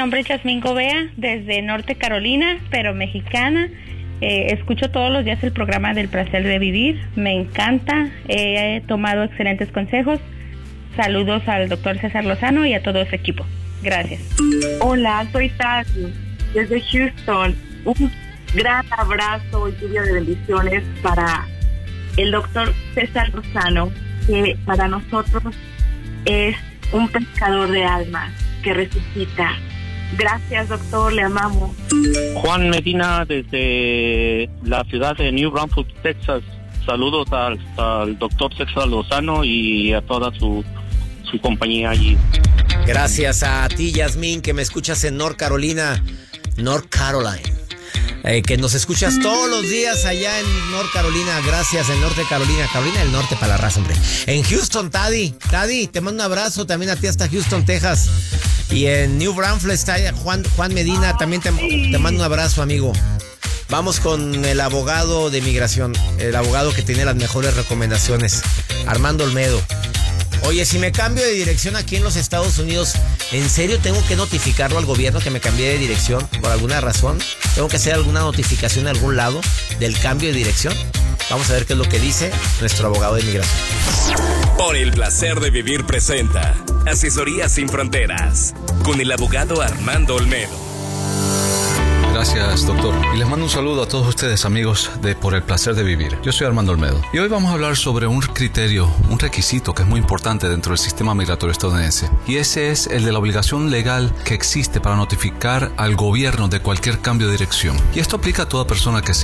nombre es Yasmín Gobea, desde Norte Carolina, pero mexicana. Escucho todos los días el programa del placer de vivir, me encanta, he tomado excelentes consejos. Saludos al doctor César Lozano y a todo su equipo. Gracias. Hola, soy Tati, desde Houston. Un gran abrazo y lluvia de bendiciones para el doctor César Lozano, que para nosotros es un pescador de almas que resucita. Gracias, doctor, le amamos. Juan Medina, desde la ciudad de New Braunfels, Texas. Saludos al doctor César Lozano y a toda su compañía allí. Gracias a ti, Yasmín, que me escuchas en North Carolina. Que nos escuchas todos los días allá en North Carolina. Gracias, en Norte Carolina. Carolina del Norte para la raza, hombre. En Houston, Taddy, te mando un abrazo también a ti hasta Houston, Texas. Y en New Braunfels está Juan Medina, también te mando un abrazo, amigo. Vamos con el abogado de migración, el abogado que tiene las mejores recomendaciones, Armando Olmedo. Oye, si me cambio de dirección aquí en los Estados Unidos, ¿en serio tengo que notificarlo al gobierno que me cambié de dirección por alguna razón? ¿Tengo que hacer alguna notificación en algún lado del cambio de dirección? Vamos a ver qué es lo que dice nuestro abogado de migración. Por el placer de vivir presenta Asesoría Sin Fronteras con el abogado Armando Olmedo. Gracias, doctor. Y les mando un saludo a todos ustedes, amigos de Por el Placer de Vivir. Yo soy Armando Olmedo. Y hoy vamos a hablar sobre un criterio, un requisito que es muy importante dentro del sistema migratorio estadounidense. Y ese es el de la obligación legal que existe para notificar al gobierno de cualquier cambio de dirección. Y esto aplica a toda persona que sea